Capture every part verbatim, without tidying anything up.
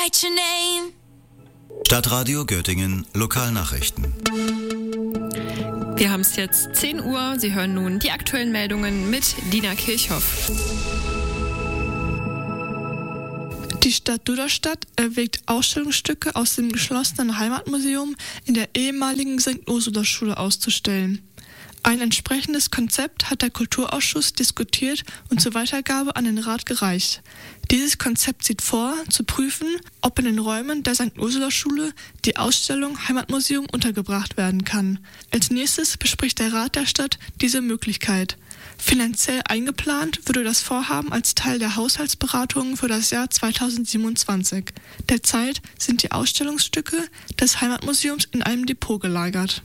write your name. Stadtradio Göttingen Lokalnachrichten. Wir haben es jetzt zehn Uhr. Sie hören nun die aktuellen Meldungen mit Dina Kirchhoff. Die Stadt Duderstadt erwägt, Ausstellungsstücke aus dem geschlossenen Heimatmuseum in der ehemaligen Sankt Ursula-Schule auszustellen. Ein entsprechendes Konzept hat der Kulturausschuss diskutiert und zur Weitergabe an den Rat gereicht. Dieses Konzept sieht vor, zu prüfen, ob in den Räumen der Sankt Ursula-Schule die Ausstellung Heimatmuseum untergebracht werden kann. Als nächstes bespricht der Rat der Stadt diese Möglichkeit. Finanziell eingeplant würde das Vorhaben als Teil der Haushaltsberatungen für das Jahr zweitausendsiebenundzwanzig. Derzeit sind die Ausstellungsstücke des Heimatmuseums in einem Depot gelagert.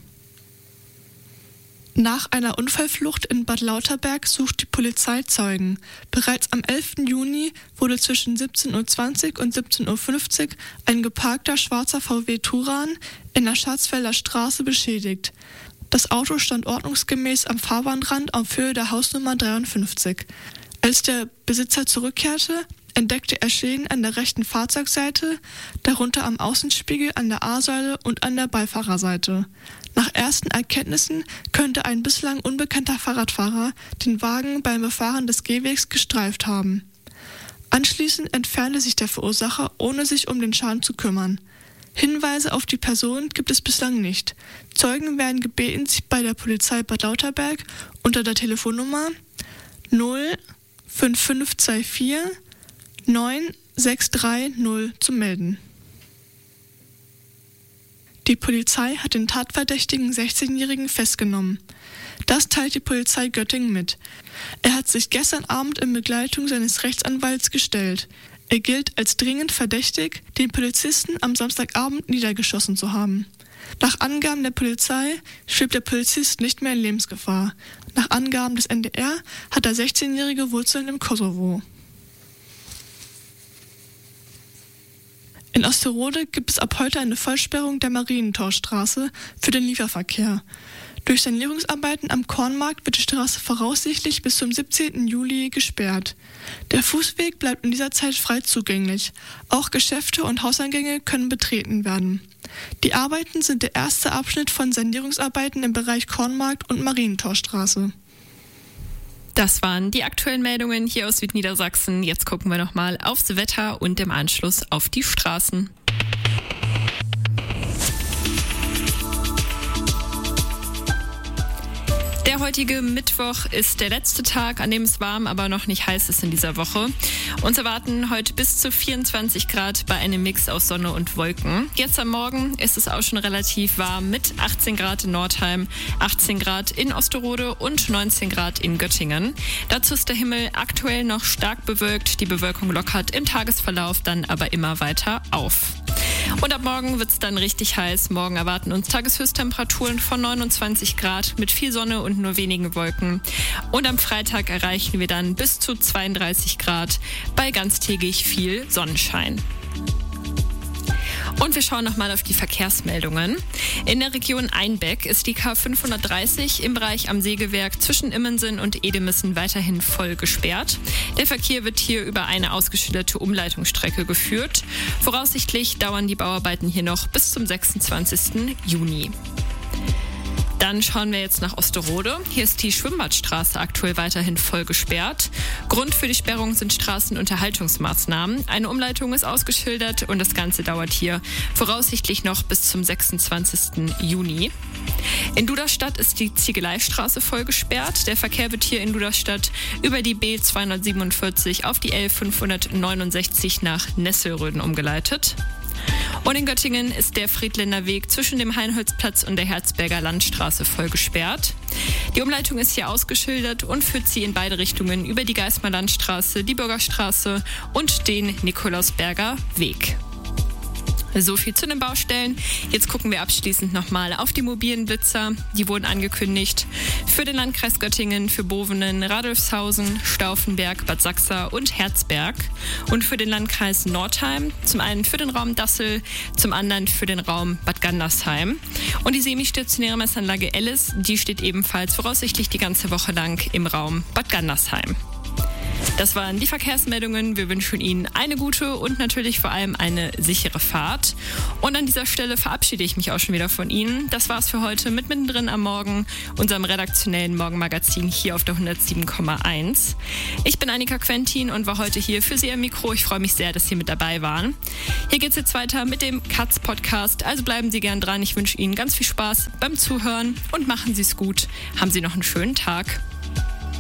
Nach einer Unfallflucht in Bad Lauterberg sucht die Polizei Zeugen. Bereits am elften Juni wurde zwischen siebzehn Uhr zwanzig und siebzehn Uhr fünfzig ein geparkter schwarzer V W Touran in der Schatzfelder Straße beschädigt. Das Auto stand ordnungsgemäß am Fahrbahnrand auf Höhe der Hausnummer dreiundfünfzig. Als der Besitzer zurückkehrte, entdeckte er Schäden an der rechten Fahrzeugseite, darunter am Außenspiegel, an der A-Säule und an der Beifahrerseite. Nach ersten Erkenntnissen könnte ein bislang unbekannter Fahrradfahrer den Wagen beim Befahren des Gehwegs gestreift haben. Anschließend entfernte sich der Verursacher, ohne sich um den Schaden zu kümmern. Hinweise auf die Person gibt es bislang nicht. Zeugen werden gebeten, sich bei der Polizei Bad Lauterberg unter der Telefonnummer null fünf fünf zwei vier neun sechs drei null zu melden. Die Polizei hat den tatverdächtigen sechzehnjährigen festgenommen. Das teilt die Polizei Göttingen mit. Er hat sich gestern Abend in Begleitung seines Rechtsanwalts gestellt. Er gilt als dringend verdächtig, den Polizisten am Samstagabend niedergeschossen zu haben. Nach Angaben der Polizei schwebt der Polizist nicht mehr in Lebensgefahr. Nach Angaben des N D R hat der sechzehnjährige Wurzeln im Kosovo. In Osterode gibt es ab heute eine Vollsperrung der Marientorstraße für den Lieferverkehr. Durch Sanierungsarbeiten am Kornmarkt wird die Straße voraussichtlich bis zum siebzehnten Juli gesperrt. Der Fußweg bleibt in dieser Zeit frei zugänglich. Auch Geschäfte und Hauseingänge können betreten werden. Die Arbeiten sind der erste Abschnitt von Sanierungsarbeiten im Bereich Kornmarkt und Marientorstraße. Das waren die aktuellen Meldungen hier aus Südniedersachsen. Jetzt gucken wir nochmal aufs Wetter und im Anschluss auf die Straßen. Der heutige Mittwoch ist der letzte Tag, an dem es warm, aber noch nicht heiß ist in dieser Woche. Uns erwarten heute bis zu vierundzwanzig Grad bei einem Mix aus Sonne und Wolken. Jetzt am Morgen ist es auch schon relativ warm mit achtzehn Grad in Nordheim, achtzehn Grad in Osterode und neunzehn Grad in Göttingen. Dazu ist der Himmel aktuell noch stark bewölkt. Die Bewölkung lockert im Tagesverlauf dann aber immer weiter auf. Und ab morgen wird es dann richtig heiß. Morgen erwarten uns Tageshöchsttemperaturen von neunundzwanzig Grad mit viel Sonne und nur wenigen Wolken. Und am Freitag erreichen wir dann bis zu zweiunddreißig Grad bei ganztägig viel Sonnenschein. Und wir schauen nochmal auf die Verkehrsmeldungen. In der Region Einbeck ist die K fünfhundertdreißig im Bereich am Sägewerk zwischen Immensen und Edemissen weiterhin voll gesperrt. Der Verkehr wird hier über eine ausgeschilderte Umleitungsstrecke geführt. Voraussichtlich dauern die Bauarbeiten hier noch bis zum sechsundzwanzigsten Juni. Dann schauen wir jetzt nach Osterode. Hier ist die Schwimmbadstraße aktuell weiterhin voll gesperrt. Grund für die Sperrung sind Straßenunterhaltungsmaßnahmen. Eine Umleitung ist ausgeschildert und das Ganze dauert hier voraussichtlich noch bis zum sechsundzwanzigsten Juni. In Duderstadt ist die Ziegeleistraße voll gesperrt. Der Verkehr wird hier in Duderstadt über die B zweihundertsiebenundvierzig auf die L fünfhundertneunundsechzig nach Nesselröden umgeleitet. Und in Göttingen ist der Friedländer Weg zwischen dem Heinholzplatz und der Herzberger Landstraße voll gesperrt. Die Umleitung ist hier ausgeschildert und führt sie in beide Richtungen über die Geismar Landstraße, die Bürgerstraße und den Nikolausberger Weg. So viel zu den Baustellen. Jetzt gucken wir abschließend nochmal auf die mobilen Blitzer. Die wurden angekündigt für den Landkreis Göttingen, für Bovenen, Radolfshausen, Stauffenberg, Bad Sachsa und Herzberg. Und für den Landkreis Nordheim, zum einen für den Raum Dassel, zum anderen für den Raum Bad Gandersheim. Und die semistationäre Messanlage Ellis, die steht ebenfalls voraussichtlich die ganze Woche lang im Raum Bad Gandersheim. Das waren die Verkehrsmeldungen. Wir wünschen Ihnen eine gute und natürlich vor allem eine sichere Fahrt. Und an dieser Stelle verabschiede ich mich auch schon wieder von Ihnen. Das war's für heute mit Mittendrin am Morgen, unserem redaktionellen Morgenmagazin hier auf der hundertsieben Komma eins. Ich bin Annika Quentin und war heute hier für Sie am Mikro. Ich freue mich sehr, dass Sie mit dabei waren. Hier geht's jetzt weiter mit dem Katz-Podcast. Also bleiben Sie gern dran. Ich wünsche Ihnen ganz viel Spaß beim Zuhören und machen Sie es gut. Haben Sie noch einen schönen Tag.